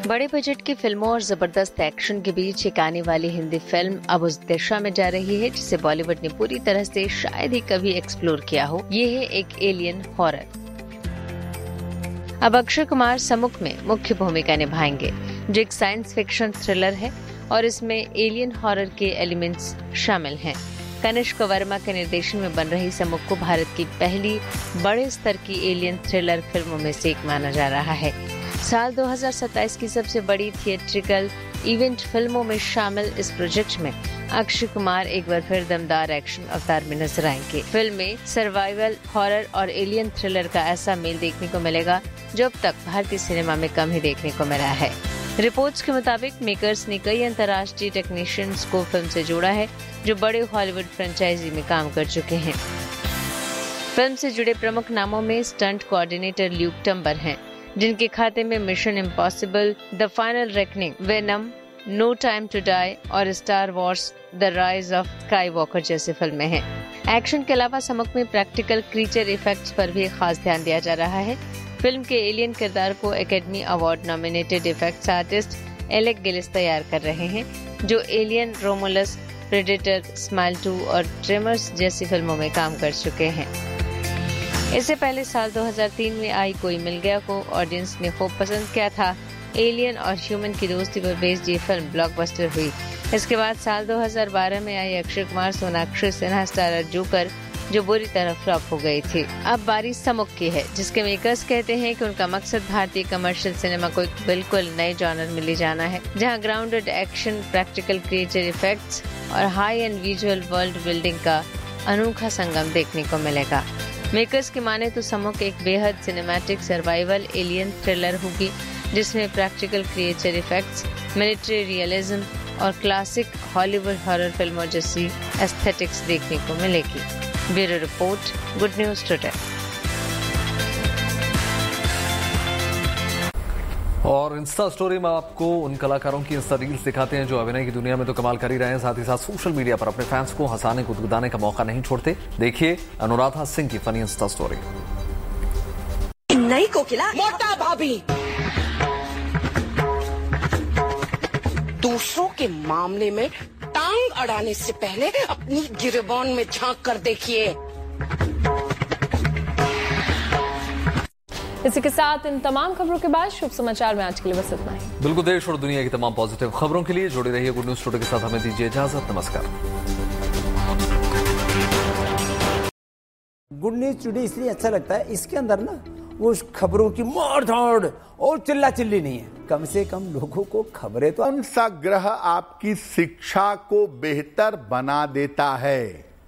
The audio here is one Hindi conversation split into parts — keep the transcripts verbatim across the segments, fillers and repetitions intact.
बड़े बजट की फिल्मों और जबरदस्त एक्शन के बीच एक आने वाली हिंदी फिल्म अब उस दिशा में जा रही है जिसे बॉलीवुड ने पूरी तरह से शायद ही कभी एक्सप्लोर किया हो। ये है एक एलियन हॉरर। अब अक्षय कुमार सम्मुख में मुख्य भूमिका निभाएंगे, जो एक साइंस फिक्शन थ्रिलर है और इसमें एलियन हॉरर के एलिमेंट्स शामिल हैं। कनिष्क वर्मा के निर्देशन में बन रही सम्मुख को भारत की पहली बड़े स्तर की एलियन थ्रिलर फिल्मों में से एक माना जा रहा है। साल दो हज़ार सत्ताईस की सबसे बड़ी थिएट्रिकल इवेंट फिल्मों में शामिल इस प्रोजेक्ट में अक्षय कुमार एक बार फिर दमदार एक्शन अवतार में नजर आएंगे। फिल्म में सर्वाइवल, हॉरर और एलियन थ्रिलर का ऐसा मेल देखने को मिलेगा जो अब तक भारतीय सिनेमा में कम ही देखने को मिला है। रिपोर्ट्स के मुताबिक मेकर्स ने कई अंतर्राष्ट्रीय टेक्नीशियंस को फिल्म से जोड़ा है जो बड़े हॉलीवुड फ्रेंचाइजी में काम कर चुके हैं। फिल्म से जुड़े प्रमुख नामों में स्टंट कोऑर्डिनेटर ल्यूक टम्बर हैं, जिनके खाते में mission impossible, the final reckoning, venom, no time to die और star Wars the rise of Skywalker जैसी फिल्में हैं। एक्शन के अलावा सम्मुख में प्रैक्टिकल क्रीचर इफेक्ट्स पर भी खास ध्यान दिया जा रहा है। फिल्म के एलियन किरदार को academy award nominated effects artist Alec Gillies तैयार कर रहे हैं, जो alien, Romulus, predator, smile to और ट्रेमर्स जैसी फिल्मों में काम कर चुके हैं। इससे पहले साल दो हज़ार तीन में आई कोई मिल गया को ऑडियंस ने खूब पसंद किया था। एलियन और ह्यूमन की दोस्ती पर बेस्ड ये फिल्म ब्लॉकबस्टर हुई। इसके बाद साल दो हज़ार बारह में आई अक्षय कुमार सोनाक्षी सिन्हा स्टारर जोकर, जो बुरी तरह फ्लॉप हो गई थी। अब बारी सम्मुख की है, जिसके मेकर्स कहते हैं कि उनका मकसद भारतीय कमर्शियल सिनेमा को एक बिल्कुल नए जॉनर में ले जाना है, जहां grounded action, practical creature effects और high and visual world building का अनोखा संगम देखने को मिलेगा। मेकर्स की माने तो सम्मुख एक बेहद सिनेमैटिक सर्वाइवल एलियन थ्रिलर होगी, जिसमें practical creature effects, military realism और क्लासिक हॉलीवुड हॉरर फिल्मों जैसी एस्थेटिक्स देखने को मिलेगी। Bureau report, good news today. और इंस्टा स्टोरी में आपको उन कलाकारों की इंस्टा रील्स दिखाते हैं जो अभिनय की दुनिया में तो कमाल कर ही रहे हैं, साथ ही साथ सोशल मीडिया पर अपने फैंस को हंसाने गुदगुदाने का मौका नहीं छोड़ते। देखिए अनुराधा सिंह की फनी इंस्टा स्टोरी। नई कोकिला मोटा भाभी, दूसरों के मामले में टांग अड़ाने से पहले अपनी गिरेबान में झांक कर देखिए। इसी के साथ इन तमाम खबरों के बाद शुभ समाचार में आज के लिए बस इतना ही। बिल्कुल, देश और दुनिया की तमाम पॉजिटिव खबरों के लिए जुड़े रहिए गुड न्यूज टुडे के साथ। हमें दीजिए इजाजत, नमस्कार। गुड न्यूज टुडे इसलिए अच्छा लगता है, इसके अंदर ना वो खबरों की मार धाड़ और चिल्ला चिल्ली नहीं है, कम से कम लोगों को खबरें तो। कौन सा ग्रह आपकी शिक्षा को बेहतर बना देता है?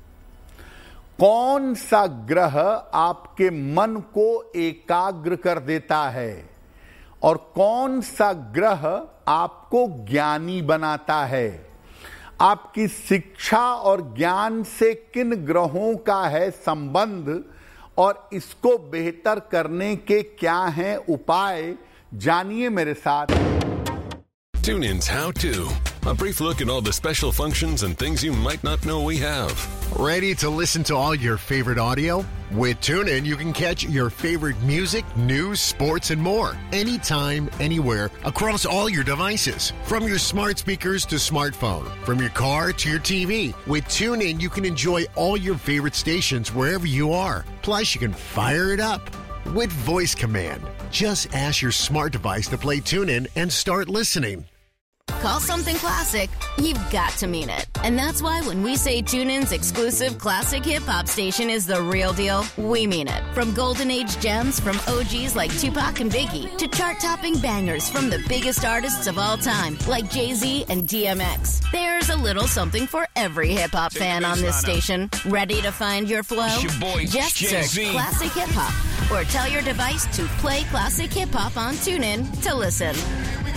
कौन सा ग्रह आपके मन को एकाग्र कर देता है? और कौन सा ग्रह आपको ज्ञानी बनाता है? आपकी शिक्षा और ज्ञान से किन ग्रहों का है संबंध और इसको बेहतर करने के क्या हैं उपाय, जानिए मेरे साथ। TuneIn's How To. A brief look at all the special functions and things you might not know we have. Ready to listen to all your favorite audio? With TuneIn, you can catch your favorite music, news, sports, and more. Anytime, anywhere, across all your devices. From your smart speakers to smartphone. From your car to your T V. With TuneIn, you can enjoy all your favorite stations wherever you are. Plus, you can fire it up with voice command. Just ask your smart device to play TuneIn and start listening. Call something classic, you've got to mean it. And that's why when we say TuneIn's exclusive classic hip-hop station is the real deal, we mean it. From golden age gems from O Gs like Tupac and Biggie to chart-topping bangers from the biggest artists of all time like Jay-Z and D M X. There's a little something for every hip-hop fan on this station. Ready to find your flow? Your boy, Just Jay-Z. search Classic Hip-Hop or tell your device to play Classic Hip-Hop on TuneIn to listen.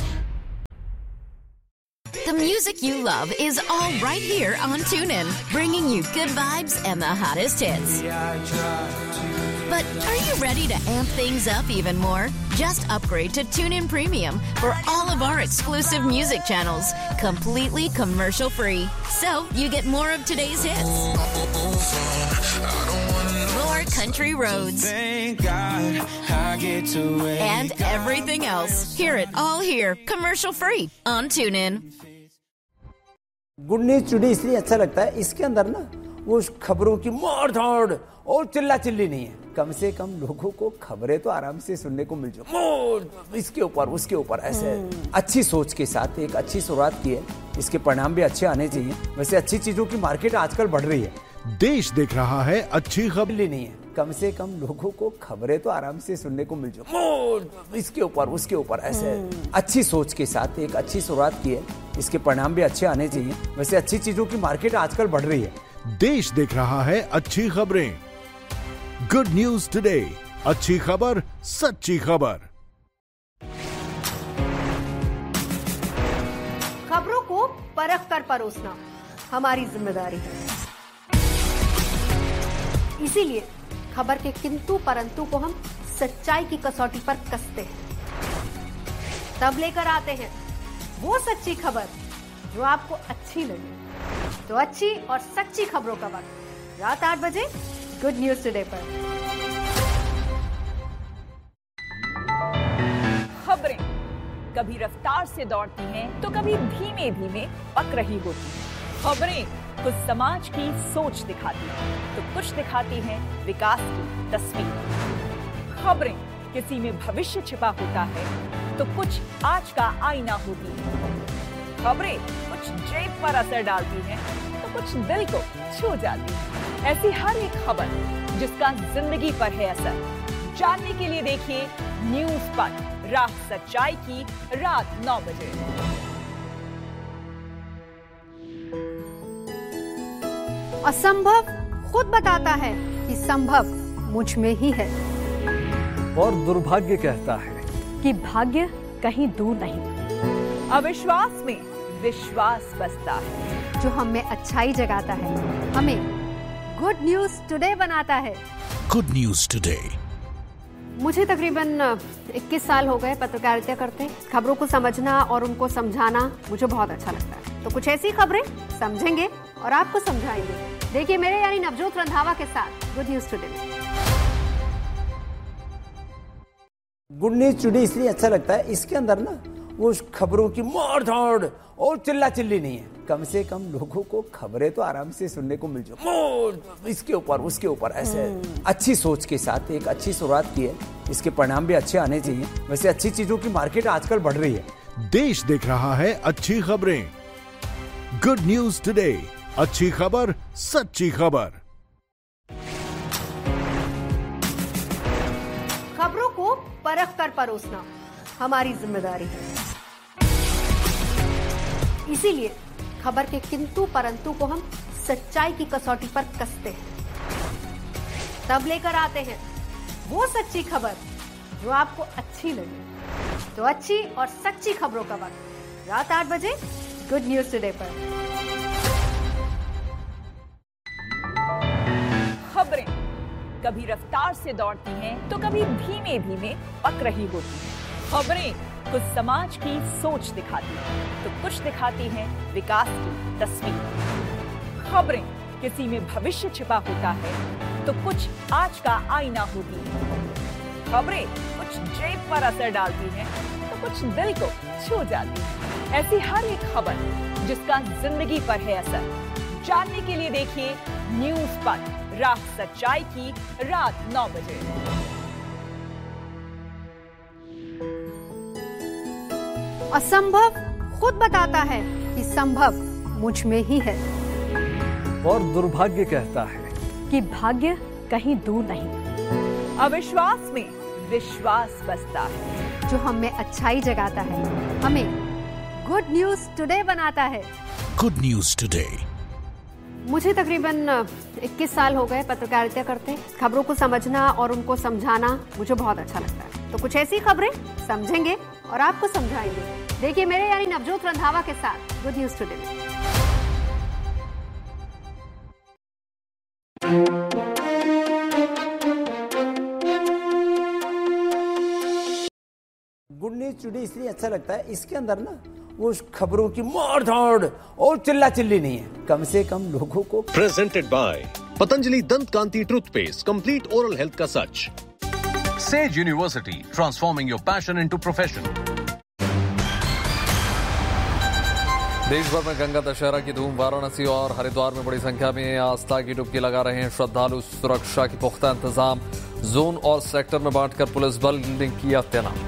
The music you love is all right here on TuneIn, bringing you good vibes and the hottest hits. But are you ready to amp things up even more? Just upgrade to TuneIn Premium for all of our exclusive music channels, completely commercial free. So you get more of today's hits, more more country roads. Thank God I get to wake And everything else. Hear it all here, commercial free on TuneIn. Good news today इसलिए अच्छा लगता है, इसके अंदर ना वो खबरों की मार धाड़ और चिल्ला चिल्ली नहीं है। कम से कम लोगों को खबरें तो आराम से सुनने को मिल जाए, इसके ऊपर उसके ऊपर ऐसे अच्छी सोच के साथ एक अच्छी शुरुआत की है, इसके परिणाम भी अच्छे आने चाहिए। वैसे अच्छी चीजों की मार्केट आजकल बढ़ रही है, देश देख रहा है अच्छी खबर नहीं है। कम से कम लोगों को खबरें तो आराम से सुनने को मिल जाए, इसके ऊपर उसके ऊपर ऐसे अच्छी सोच के साथ एक अच्छी शुरुआत की है, इसके परिणाम भी अच्छे आने चाहिए। वैसे अच्छी चीजों की मार्केट आजकल बढ़ रही है, देश देख रहा है अच्छी खबरें। गुड न्यूज टुडे, अच्छी खबर, सच्ची खबर। खबरों को परख कर परोसना हमारी जिम्मेदारी है, इसीलिए खबर के किंतु परंतु को हम सच्चाई की कसौटी पर कसते हैं, तब लेकर आते हैं वो सच्ची खबर जो आपको अच्छी लगे। तो अच्छी और सच्ची खबरों का वक्त रात आठ बजे गुड न्यूज टुडे पर। खबरें कभी रफ्तार से दौड़ती हैं तो कभी धीमे धीमे पक रही होती हैं। खबरें कुछ समाज की सोच दिखाती हैं तो कुछ दिखाती हैं विकास की तस्वीर। खबरें किसी में भविष्य छिपा होता है तो कुछ आज का आईना होती है। खबरें कुछ जेब पर असर डालती हैं तो कुछ दिल को छू जाती है। ऐसी हर एक खबर जिसका जिंदगी पर है असर, जानने के लिए देखिए न्यूज पर राह सच्चाई की रात नौ बजे। असंभव खुद बताता है कि संभव मुझ में ही है, और दुर्भाग्य कहता है कि भाग्य कहीं दूर नहीं। अविश्वास में विश्वास बसता है, जो हम में अच्छाई जगाता है, हमें गुड न्यूज टुडे बनाता है। Good news today. मुझे तकरीबन इक्कीस साल हो गए पत्रकारिता करते। खबरों को समझना और उनको समझाना मुझे बहुत अच्छा लगता है। तो कुछ ऐसी खबरें समझेंगे और आपको समझाएंगे। देखिए मेरे यानी नवजोत रंधावा के साथ गुड न्यूज टुडे में। गुड न्यूज टुडे इसलिए अच्छा लगता है, इसके अंदर ना वो खबरों की मार धाड़ और चिल्ला चिल्ली नहीं है। कम से कम लोगों को खबरें तो आराम से सुनने को मिल जाए, इसके ऊपर उसके ऊपर ऐसे अच्छी सोच के साथ एक अच्छी शुरुआत की है, इसके परिणाम भी अच्छे आने चाहिए। वैसे अच्छी चीजों की मार्केट आजकल बढ़ रही है, देश देख रहा है अच्छी खबरें। गुड न्यूज टुडे, अच्छी खबर, सच्ची खबर। खबरों को परख कर परोसना हमारी जिम्मेदारी है, इसीलिए खबर के किंतु परंतु को हम सच्चाई की कसौटी पर कसते हैं, तब लेकर आते हैं वो सच्ची खबर जो आपको अच्छी लगे। तो अच्छी और सच्ची खबरों का वक्त रात आठ बजे गुड न्यूज टुडे पर। खबरें कभी रफ्तार से दौड़ती हैं तो कभी धीमे धीमे पक रही होती हैं। खबरें कुछ समाज की सोच दिखाती हैं तो कुछ दिखाती हैं विकास की तस्वीर। खबरें किसी में भविष्य छिपा होता है तो कुछ आज का आईना होती है। खबरें कुछ जेब पर असर डालती हैं तो कुछ दिल को छू जाती है। ऐसी हर एक खबर जिसका जिंदगी पर है असर, जानने के लिए देखिए न्यूज पर राह सच्चाई की रात नौ बजे। असंभव खुद बताता है कि संभव मुझ में ही है, और दुर्भाग्य कहता है कि भाग्य कहीं दूर नहीं। अविश्वास में विश्वास बसता है, जो हम में अच्छाई जगाता है, हमें गुड न्यूज टुडे बनाता है। Good news today. मुझे तकरीबन इक्कीस साल हो गए पत्रकारिता करते। खबरों को समझना और उनको समझाना मुझे बहुत अच्छा लगता है। तो कुछ ऐसी खबरें समझेंगे और आपको समझाएंगे। देखिए मेरे यानी नवजोत रंधावा के साथ गुड न्यूज टुडे में। गुड न्यूज टुडे इसलिए अच्छा लगता है, इसके अंदर ना वो खबरों की मार धाड़ और चिल्ला चिल्ली नहीं है। कम से कम लोगों को प्रेजेंटेड बाय पतंजलि दंत कांति टूथपेस्ट, कंप्लीट ओरल हेल्थ का सच। Says university, transforming your passion into profession. देश भर में गंगा दशहरा की धूम। वाराणसी और हरिद्वार में बड़ी संख्या में आस्था की डुबकी लगा रहे हैं श्रद्धालु। सुरक्षा की पुख्ता इंतजाम जोन और सेक्टर में बांटकर पुलिस बल ने किया तैनात।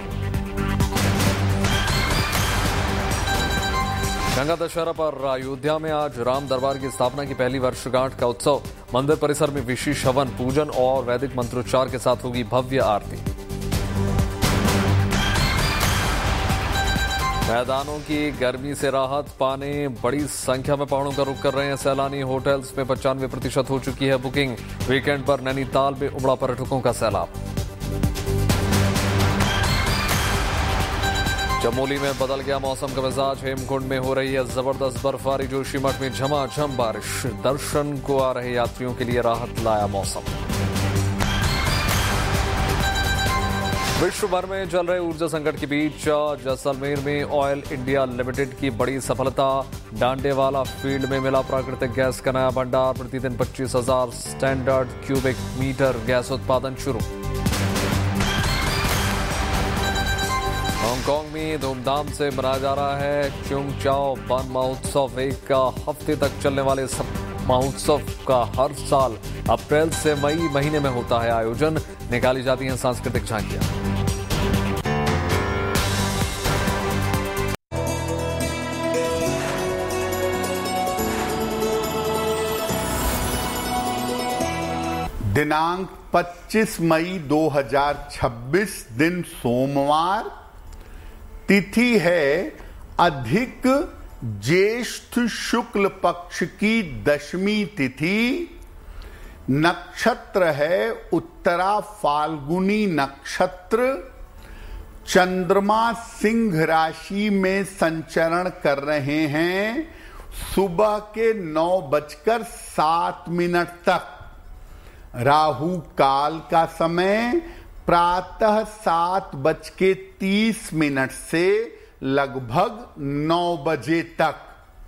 गंगा दशहरा पर अयोध्या में आज राम दरबार की स्थापना की पहली वर्षगांठ का उत्सव। मंदिर परिसर में विशेष हवन, पूजन और वैदिक मंत्रोच्चार के साथ होगी भव्य आरती। मैदानों की गर्मी से राहत पाने बड़ी संख्या में पहाड़ों का रुख कर रहे हैं सैलानी। होटल्स में पचानवे प्रतिशत हो चुकी है बुकिंग। वीकेंड पर नैनीताल में उमड़ा पर्यटकों का सैलाब। चमोली में बदल गया मौसम का मिजाज। हेमकुंड में हो रही है जबरदस्त बर्फबारी। जोशीमठ में झमाझम बारिश। दर्शन को आ रहे यात्रियों के लिए राहत लाया मौसम। विश्व भर में चल रहे ऊर्जा संकट के बीच जैसलमेर में ऑयल इंडिया लिमिटेड की बड़ी सफलता। डांडेवाला फील्ड में मिला प्राकृतिक गैस का नया भंडार। प्रतिदिन पच्चीस हजार स्टैंडर्ड क्यूबिक मीटर गैस उत्पादन शुरू। हांगकांग में धूमधाम से मनाया जा रहा है चुंगचाओ वन महोत्सव। एक हफ्ते तक चलने वाले महोत्सव का हर साल अप्रैल से मई महीने में होता है आयोजन। निकाली जाती हैं सांस्कृतिक झांकियां। दिनांक पच्चीस मई दो हज़ार छब्बीस, दिन सोमवार। तिथि है अधिक ज्येष्ठ शुक्ल पक्ष की दशमी तिथि। नक्षत्र है उत्तरा फाल्गुनी नक्षत्र। चंद्रमा सिंह राशि में संचरण कर रहे हैं सुबह के नौ बजकर सात मिनट तक। राहु काल का समय प्रातः सात बज के तीस मिनट से लगभग नौ बजे तक।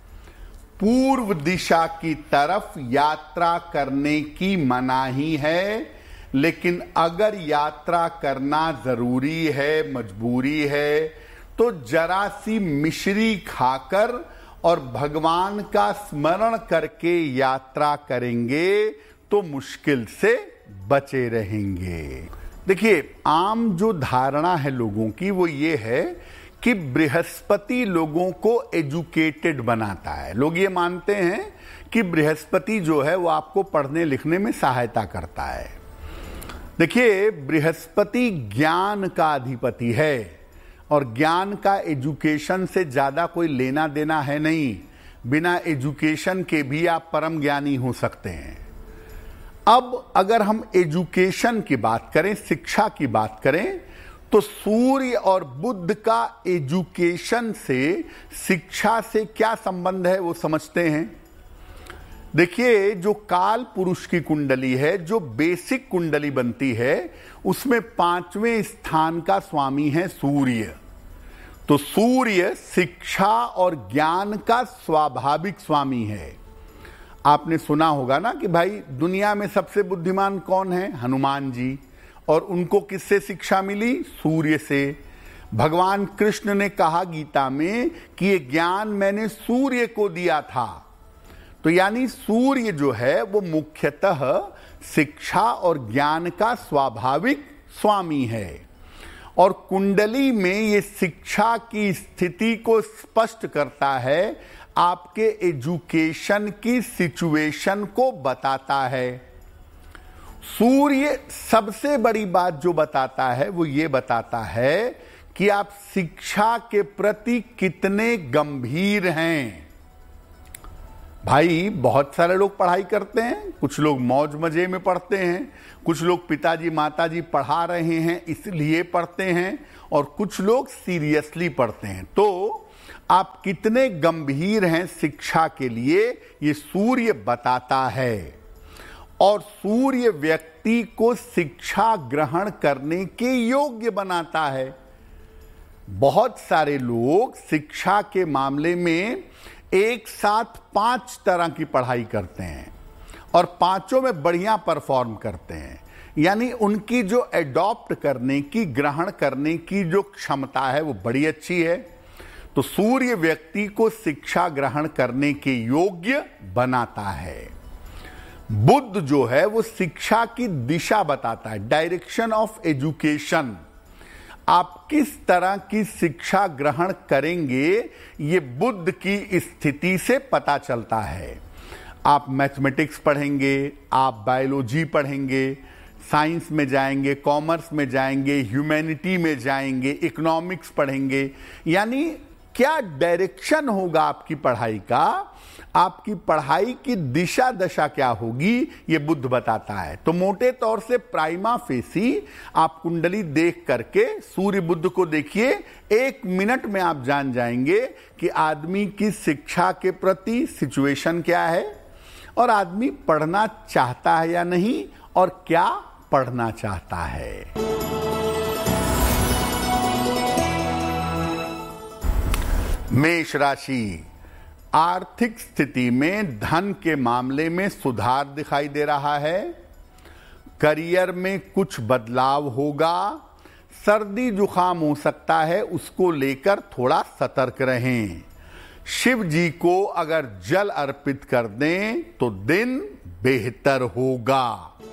पूर्व दिशा की तरफ यात्रा करने की मनाही है, लेकिन अगर यात्रा करना जरूरी है, मजबूरी है, तो जरा सी मिश्री खाकर और भगवान का स्मरण करके यात्रा करेंगे तो मुश्किल से बचे रहेंगे। देखिए, आम जो धारणा है लोगों की वो ये है कि बृहस्पति लोगों को एजुकेटेड बनाता है। लोग ये मानते हैं कि बृहस्पति जो है वो आपको पढ़ने लिखने में सहायता करता है। देखिए, बृहस्पति ज्ञान का अधिपति है और ज्ञान का एजुकेशन से ज्यादा कोई लेना देना है नहीं। बिना एजुकेशन के भी आप परम ज्ञानी हो सकते हैं। अब अगर हम एजुकेशन की बात करें, शिक्षा की बात करें, तो सूर्य और बुध का एजुकेशन से, शिक्षा से क्या संबंध है वो समझते हैं। देखिए, जो काल पुरुष की कुंडली है, जो बेसिक कुंडली बनती है, उसमें पांचवें स्थान का स्वामी है सूर्य। तो सूर्य शिक्षा और ज्ञान का स्वाभाविक स्वामी है। आपने सुना होगा ना कि भाई दुनिया में सबसे बुद्धिमान कौन है? हनुमान जी। और उनको किससे शिक्षा मिली? सूर्य से। भगवान कृष्ण ने कहा गीता में कि ये ज्ञान मैंने सूर्य को दिया था। तो यानी सूर्य जो है वो मुख्यतः शिक्षा और ज्ञान का स्वाभाविक स्वामी है। और कुंडली में ये शिक्षा की स्थिति को स्पष्ट करता है, आपके एजुकेशन की सिचुएशन को बताता है। सूर्य सबसे बड़ी बात जो बताता है वो ये बताता है कि आप शिक्षा के प्रति कितने गंभीर हैं। भाई, बहुत सारे लोग पढ़ाई करते हैं, कुछ लोग मौज मजे में पढ़ते हैं, कुछ लोग पिताजी माताजी पढ़ा रहे हैं इसलिए पढ़ते हैं, और कुछ लोग सीरियसली पढ़ते हैं। तो आप कितने गंभीर हैं शिक्षा के लिए, ये सूर्य बताता है। और सूर्य व्यक्ति को शिक्षा ग्रहण करने के योग्य बनाता है। बहुत सारे लोग शिक्षा के मामले में एक साथ पांच तरह की पढ़ाई करते हैं और पांचों में बढ़िया परफॉर्म करते हैं। यानी उनकी जो एडॉप्ट करने की, ग्रहण करने की जो क्षमता है वो बड़ी अच्छी है। तो सूर्य व्यक्ति को शिक्षा ग्रहण करने के योग्य बनाता है। बुध जो है वो शिक्षा की दिशा बताता है, डायरेक्शन ऑफ एजुकेशन। आप किस तरह की शिक्षा ग्रहण करेंगे ये बुध की स्थिति से पता चलता है। आप मैथमेटिक्स पढ़ेंगे, आप बायोलॉजी पढ़ेंगे, साइंस में जाएंगे, कॉमर्स में जाएंगे, ह्यूमैनिटी में जाएंगे, इकोनॉमिक्स पढ़ेंगे, यानी क्या डायरेक्शन होगा आपकी पढ़ाई का, आपकी पढ़ाई की दिशा दशा क्या होगी, ये बुध बताता है। तो मोटे तौर से प्राइमा फेसी आप कुंडली देख करके सूर्य बुध को देखिए, एक मिनट में आप जान जाएंगे कि आदमी की शिक्षा के प्रति सिचुएशन क्या है और आदमी पढ़ना चाहता है या नहीं और क्या पढ़ना चाहता है। मेष राशि, आर्थिक स्थिति में धन के मामले में सुधार दिखाई दे रहा है। करियर में कुछ बदलाव होगा। सर्दी जुकाम हो सकता है, उसको लेकर थोड़ा सतर्क रहें। शिव जी को अगर जल अर्पित कर दें तो दिन बेहतर होगा।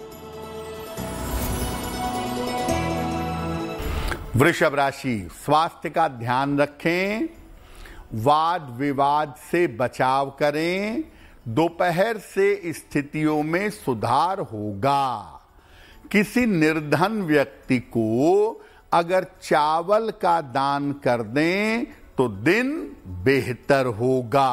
वृषभ राशि, स्वास्थ्य का ध्यान रखें। वाद विवाद से बचाव करें। दोपहर से स्थितियों में सुधार होगा। किसी निर्धन व्यक्ति को अगर चावल का दान कर दें तो दिन बेहतर होगा।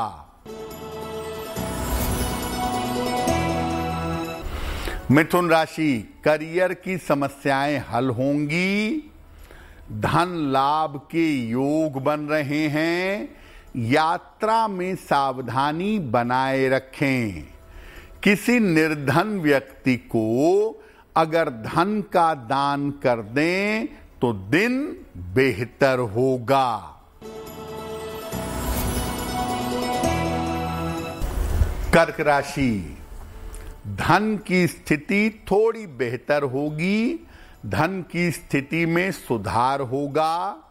मिथुन राशि, करियर की समस्याएं हल होंगी। धन लाभ के योग बन रहे हैं। यात्रा में सावधानी बनाए रखें। किसी निर्धन व्यक्ति को अगर धन का दान कर दें तो दिन बेहतर होगा। कर्क राशि, धन की स्थिति थोड़ी बेहतर होगी। धन की स्थिति में सुधार होगा।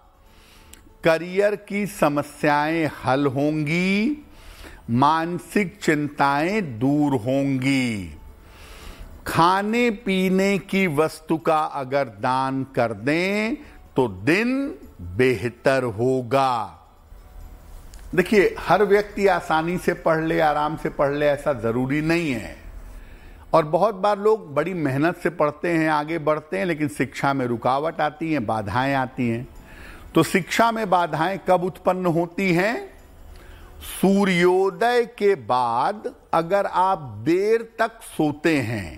करियर की समस्याएं हल होंगी। मानसिक चिंताएं दूर होंगी। खाने पीने की वस्तु का अगर दान कर दें तो दिन बेहतर होगा। देखिए, हर व्यक्ति आसानी से पढ़ ले, आराम से पढ़ ले, ऐसा जरूरी नहीं है। और बहुत बार लोग बड़ी मेहनत से पढ़ते हैं, आगे बढ़ते हैं, लेकिन शिक्षा में रुकावट आती है, बाधाएं आती हैं। तो शिक्षा में बाधाएं कब उत्पन्न होती हैं? सूर्योदय के बाद अगर आप देर तक सोते हैं,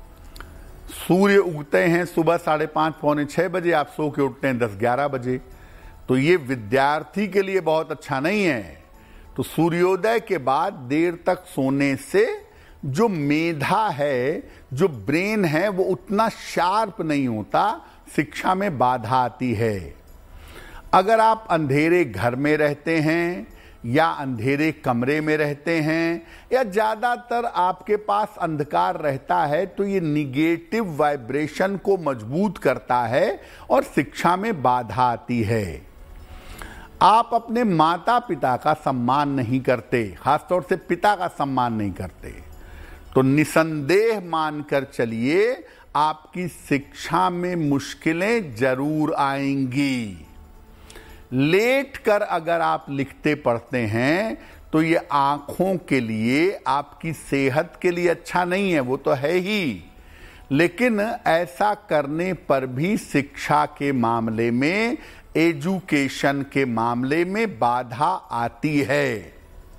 सूर्य उगते हैं सुबह साढ़े पांच पौने छह बजे, आप सो के उठते हैं दस ग्यारह बजे, तो ये विद्यार्थी के लिए बहुत अच्छा नहीं है। तो सूर्योदय के बाद देर तक सोने से जो मेधा है, जो ब्रेन है, वो उतना शार्प नहीं होता, शिक्षा में बाधा आती है। अगर आप अंधेरे घर में रहते हैं या अंधेरे कमरे में रहते हैं या ज्यादातर आपके पास अंधकार रहता है, तो ये निगेटिव वाइब्रेशन को मजबूत करता है और शिक्षा में बाधा आती है। आप अपने माता पिता का सम्मान नहीं करते, खासतौर से पिता का सम्मान नहीं करते, तो निसंदेह मानकर चलिए आपकी शिक्षा में मुश्किलें जरूर आएंगी। लेट कर अगर आप लिखते पढ़ते हैं तो ये आंखों के लिए, आपकी सेहत के लिए अच्छा नहीं है, वो तो है ही, लेकिन ऐसा करने पर भी शिक्षा के मामले में, एजुकेशन के मामले में बाधा आती है।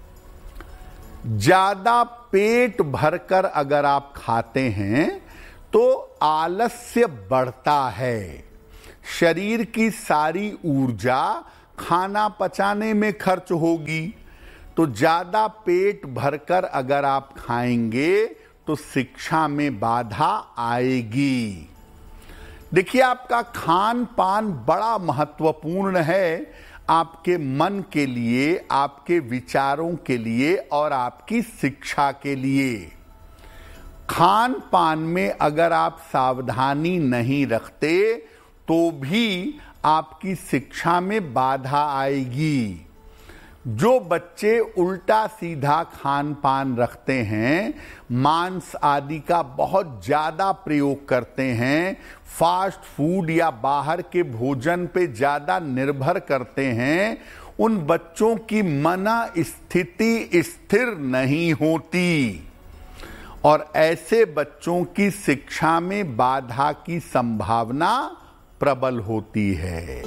ज्यादा पेट भरकर अगर आप खाते हैं तो आलस्य बढ़ता है। शरीर की सारी ऊर्जा खाना पचाने में खर्च होगी, तो ज्यादा पेट भरकर अगर आप खाएंगे तो शिक्षा में बाधा आएगी। देखिए, आपका खान पान बड़ा महत्वपूर्ण है आपके मन के लिए, आपके विचारों के लिए और आपकी शिक्षा के लिए। खान पान में अगर आप सावधानी नहीं रखते तो भी आपकी शिक्षा में बाधा आएगी। जो बच्चे उल्टा सीधा खान पान रखते हैं, मांस आदि का बहुत ज्यादा प्रयोग करते हैं, फास्ट फूड या बाहर के भोजन पे ज्यादा निर्भर करते हैं, उन बच्चों की मन स्थिति स्थिर नहीं होती और ऐसे बच्चों की शिक्षा में बाधा की संभावना प्रबल होती है।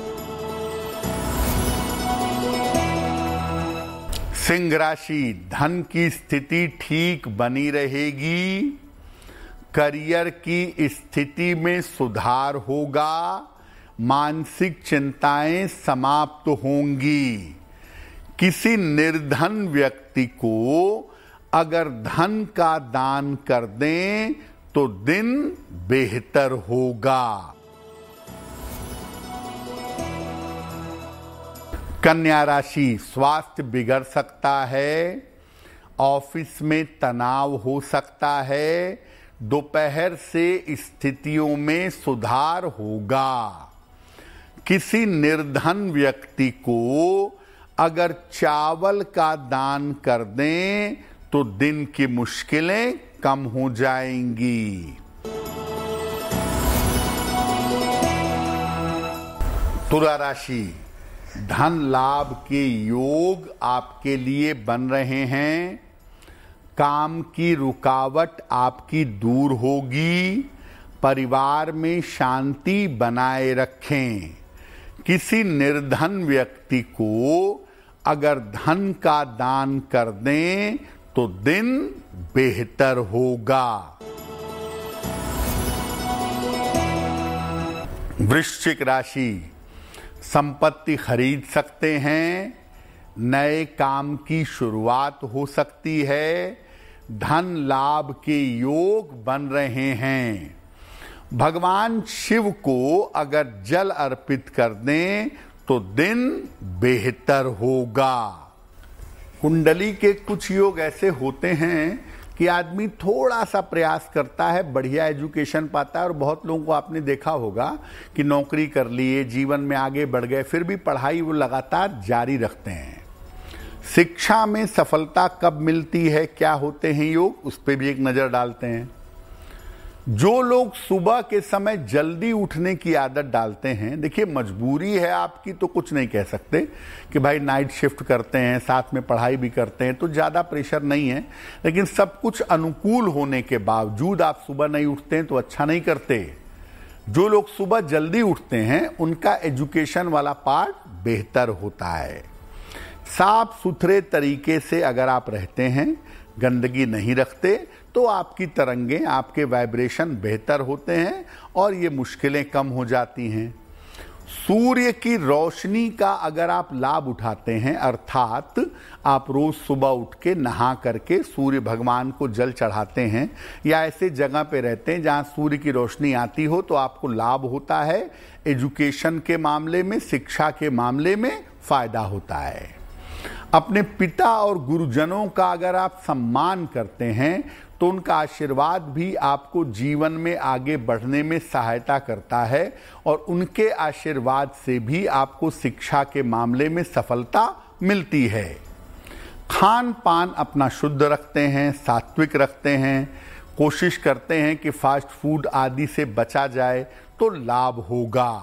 सिंह राशि, धन की स्थिति ठीक बनी रहेगी, करियर की स्थिति में सुधार होगा, मानसिक चिंताएं समाप्त होंगी। किसी निर्धन व्यक्ति को अगर धन का दान कर दें तो दिन बेहतर होगा। कन्या राशि, स्वास्थ्य बिगड़ सकता है, ऑफिस में तनाव हो सकता है, दोपहर से स्थितियों में सुधार होगा। किसी निर्धन व्यक्ति को अगर चावल का दान कर दें तो दिन की मुश्किलें कम हो जाएंगी। तुला राशि, धन लाभ के योग आपके लिए बन रहे हैं, काम की रुकावट आपकी दूर होगी, परिवार में शांति बनाए रखें। किसी निर्धन व्यक्ति को अगर धन का दान कर दें तो दिन बेहतर होगा। वृश्चिक राशि, संपत्ति खरीद सकते हैं, नए काम की शुरुआत हो सकती है, धन लाभ के योग बन रहे हैं। भगवान शिव को अगर जल अर्पित कर दें तो दिन बेहतर होगा। कुंडली के कुछ योग ऐसे होते हैं कि आदमी थोड़ा सा प्रयास करता है, बढ़िया एजुकेशन पाता है, और बहुत लोगों को आपने देखा होगा कि नौकरी कर लिए, जीवन में आगे बढ़ गए, फिर भी पढ़ाई वो लगातार जारी रखते हैं। शिक्षा में सफलता कब मिलती है, क्या होते हैं योग, उस पर भी एक नजर डालते हैं। जो लोग सुबह के समय जल्दी उठने की आदत डालते हैं, देखिए मजबूरी है आपकी तो कुछ नहीं कह सकते कि भाई नाइट शिफ्ट करते हैं, साथ में पढ़ाई भी करते हैं, तो ज्यादा प्रेशर नहीं है, लेकिन सब कुछ अनुकूल होने के बावजूद आप सुबह नहीं उठते हैं तो अच्छा नहीं करते। जो लोग सुबह जल्दी उठते हैं उनका एजुकेशन वाला पार्ट बेहतर होता है। साफ सुथरे तरीके से अगर आप रहते हैं, गंदगी नहीं रखते, तो आपकी तरंगें, आपके वाइब्रेशन बेहतर होते हैं और ये मुश्किलें कम हो जाती हैं। सूर्य की रोशनी का अगर आप लाभ उठाते हैं, अर्थात आप रोज सुबह उठ के नहा करके सूर्य भगवान को जल चढ़ाते हैं या ऐसे जगह पे रहते हैं जहां सूर्य की रोशनी आती हो, तो आपको लाभ होता है। एजुकेशन के मामले में, शिक्षा के मामले में फायदा होता है। अपने पिता और गुरुजनों का अगर आप सम्मान करते हैं तो उनका आशीर्वाद भी आपको जीवन में आगे बढ़ने में सहायता करता है और उनके आशीर्वाद से भी आपको शिक्षा के मामले में सफलता मिलती है। खान पान अपना शुद्ध रखते हैं, सात्विक रखते हैं, कोशिश करते हैं कि फास्ट फूड आदि से बचा जाए तो लाभ होगा।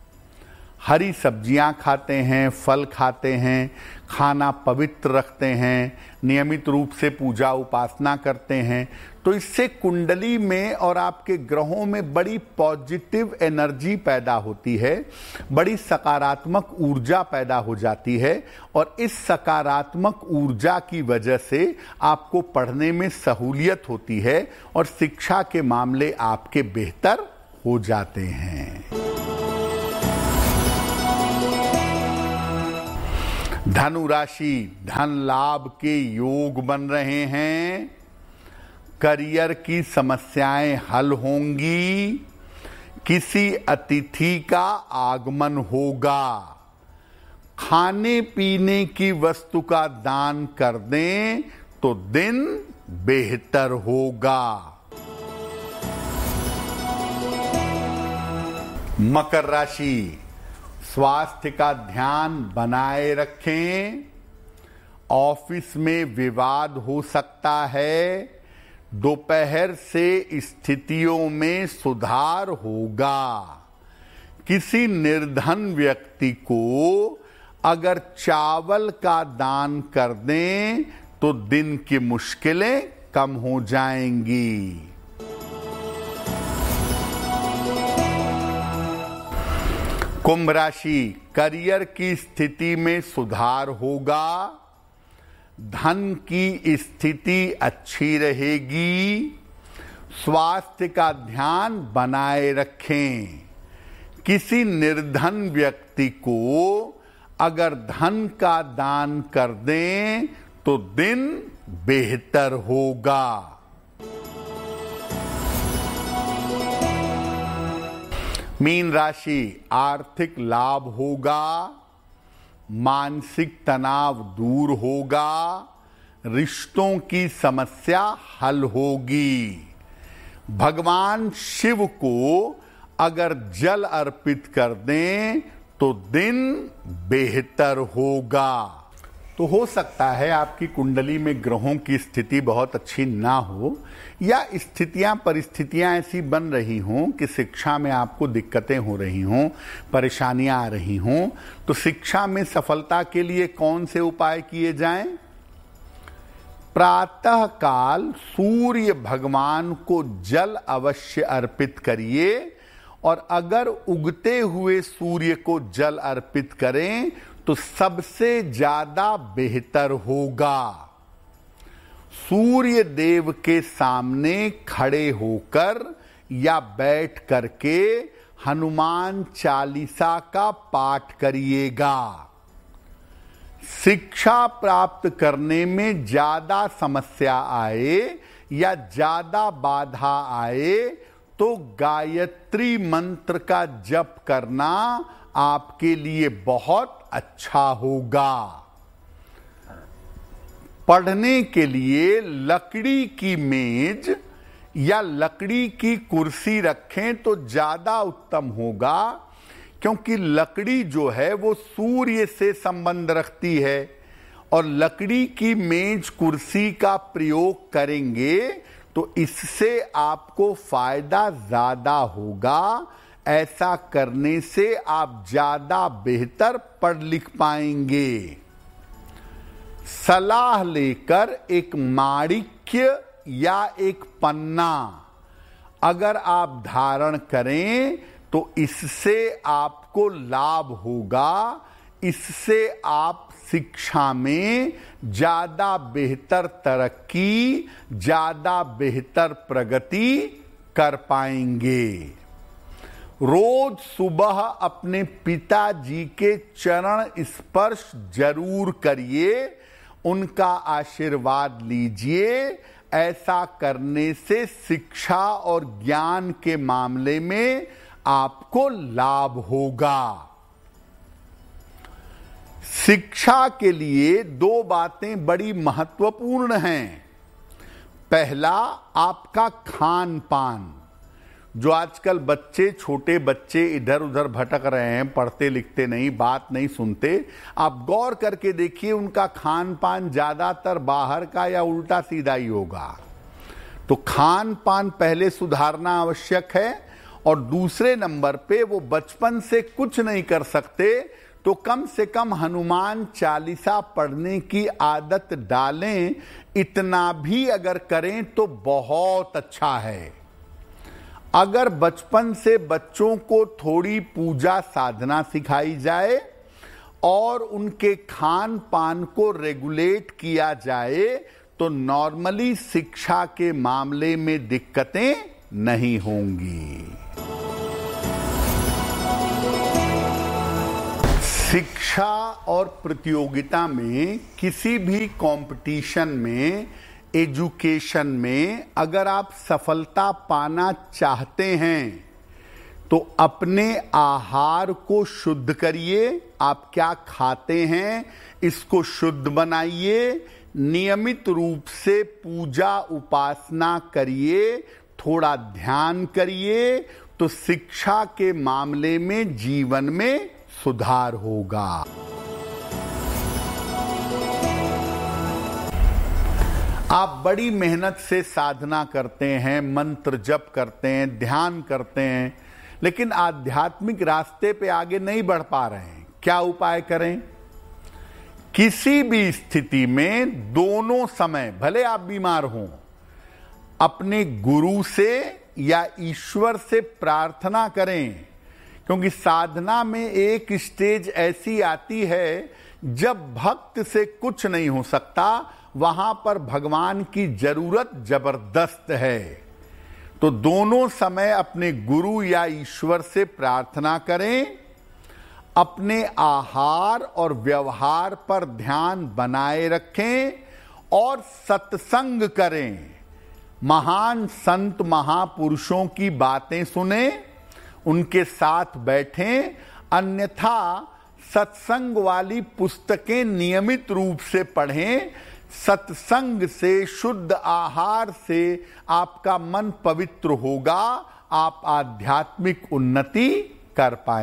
हरी सब्जियां खाते हैं, फल खाते हैं, खाना पवित्र रखते हैं, नियमित रूप से पूजा उपासना करते हैं, तो इससे कुंडली में और आपके ग्रहों में बड़ी पॉजिटिव एनर्जी पैदा होती है, बड़ी सकारात्मक ऊर्जा पैदा हो जाती है और इस सकारात्मक ऊर्जा की वजह से आपको पढ़ने में सहूलियत होती है और शिक्षा के मामले आपके बेहतर हो जाते हैं। धनु राशि, धन लाभ के योग बन रहे हैं, करियर की समस्याएं हल होंगी, किसी अतिथि का आगमन होगा, खाने पीने की वस्तु का दान कर दें तो दिन बेहतर होगा। मकर राशि, स्वास्थ्य का ध्यान बनाए रखें। ऑफिस में विवाद हो सकता है। दोपहर से स्थितियों में सुधार होगा। किसी निर्धन व्यक्ति को अगर चावल का दान कर दें तो दिन की मुश्किलें कम हो जाएंगी। कुंभ राशि, करियर की स्थिति में सुधार होगा। धन की स्थिति अच्छी रहेगी। स्वास्थ्य का ध्यान बनाए रखें। किसी निर्धन व्यक्ति को अगर धन का दान कर दें तो दिन बेहतर होगा। मीन राशि, आर्थिक लाभ होगा। मानसिक तनाव दूर होगा। रिश्तों की समस्या हल होगी। भगवान शिव को अगर जल अर्पित कर दें तो दिन बेहतर होगा। तो हो सकता है आपकी कुंडली में ग्रहों की स्थिति बहुत अच्छी ना हो, या स्थितियां परिस्थितियां ऐसी बन रही हों कि शिक्षा में आपको दिक्कतें हो रही हों, परेशानियां आ रही हों। तो शिक्षा में सफलता के लिए कौन से उपाय किए जाएं? प्रातः काल सूर्य भगवान को जल अवश्य अर्पित करिए, और अगर उगते हुए सूर्य को जल अर्पित करें तो सबसे ज्यादा बेहतर होगा। सूर्य देव के सामने खड़े होकर या बैठ करके हनुमान चालीसा का पाठ करिएगा। शिक्षा प्राप्त करने में ज्यादा समस्या आए या ज्यादा बाधा आए तो गायत्री मंत्र का जप करना आपके लिए बहुत अच्छा होगा। पढ़ने के लिए लकड़ी की मेज या लकड़ी की कुर्सी रखें तो ज्यादा उत्तम होगा, क्योंकि लकड़ी जो है वो सूर्य से संबंध रखती है, और लकड़ी की मेज कुर्सी का प्रयोग करेंगे तो इससे आपको फायदा ज्यादा होगा। ऐसा करने से आप ज्यादा बेहतर पढ़ लिख पाएंगे। सलाह लेकर एक माणिक्य या एक पन्ना अगर आप धारण करें तो इससे आपको लाभ होगा। इससे आप शिक्षा में ज्यादा बेहतर तरक्की, ज्यादा बेहतर प्रगति कर पाएंगे। रोज सुबह अपने पिताजी के चरण स्पर्श जरूर करिए, उनका आशीर्वाद लीजिए। ऐसा करने से शिक्षा और ज्ञान के मामले में आपको लाभ होगा। शिक्षा के लिए दो बातें बड़ी महत्वपूर्ण हैं। पहला, आपका खान पान। जो आजकल बच्चे, छोटे बच्चे इधर उधर भटक रहे हैं, पढ़ते लिखते नहीं, बात नहीं सुनते, आप गौर करके देखिए उनका खान पान ज्यादातर बाहर का या उल्टा सीधा ही होगा। तो खान पान पहले सुधारना आवश्यक है। और दूसरे नंबर पे वो बचपन से कुछ नहीं कर सकते तो कम से कम हनुमान चालीसा पढ़ने की आदत डालें। इतना भी अगर करें तो बहुत अच्छा है। अगर बचपन से बच्चों को थोड़ी पूजा साधना सिखाई जाए और उनके खान पान को रेगुलेट किया जाए तो नॉर्मली शिक्षा के मामले में दिक्कतें नहीं होंगी। शिक्षा और प्रतियोगिता में, किसी भी कंपटीशन में, एजुकेशन में अगर आप सफलता पाना चाहते हैं तो अपने आहार को शुद्ध करिए। आप क्या खाते हैं इसको शुद्ध बनाइए। नियमित रूप से पूजा उपासना करिए। थोड़ा ध्यान करिए। तो शिक्षा के मामले में जीवन में सुधार होगा। आप बड़ी मेहनत से साधना करते हैं, मंत्र जप करते हैं, ध्यान करते हैं, लेकिन आध्यात्मिक रास्ते पे आगे नहीं बढ़ पा रहे हैं। क्या उपाय करें? किसी भी स्थिति में दोनों समय, भले आप बीमार हों, अपने गुरु से या ईश्वर से प्रार्थना करें, क्योंकि साधना में एक स्टेज ऐसी आती है जब भक्त से कुछ नहीं हो सकता, वहां पर भगवान की जरूरत जबरदस्त है। तो दोनों समय अपने गुरु या ईश्वर से प्रार्थना करें, अपने आहार और व्यवहार पर ध्यान बनाए रखें और सत्संग करें। महान संत महापुरुषों की बातें सुने, उनके साथ बैठें, अन्यथा सत्संग वाली पुस्तकें नियमित रूप से पढ़ें। सत्संग से, शुद्ध आहार से आपका मन पवित्र होगा, आप आध्यात्मिक उन्नति कर पाएंगे।